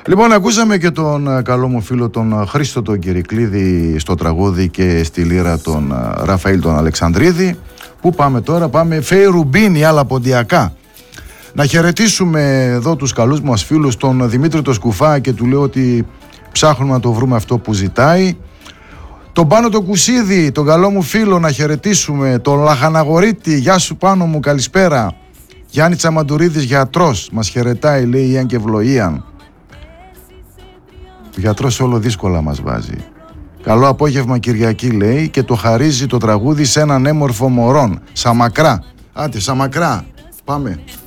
Λοιπόν, ακούσαμε και τον καλό μου φίλο τον Χρήστο τον Κυρικλίδη στο τραγούδι και στη λύρα τον Ραφαήλ τον Αλεξανδρίδη. Πού πάμε τώρα? Πάμε Φέη Ρουμπίνη, άλλα ποντιακά. Να χαιρετήσουμε εδώ τους καλούς μας φίλους, τον Δημήτρη το Σκουφά, και του λέω ότι ψάχνουμε να το βρούμε αυτό που ζητάει. Τον Πάνο το Κουσίδη, τον καλό μου φίλο, να χαιρετήσουμε. Τον Λαχαναγορίτη, γεια σου Πάνο μου, καλησπέρα. Γιάννη Τσαμαντουρίδης, γιατρός, μας χαιρετάει, λέει η Ιαν και Ευλογίαν. Ο γιατρός όλο δύσκολα μας βάζει. Καλό απόγευμα Κυριακή, λέει, και το χαρίζει το τραγούδι σε έναν έμορφο μωρόν. Σαμακρά. Άντε, Σαμακρά. Πάμε.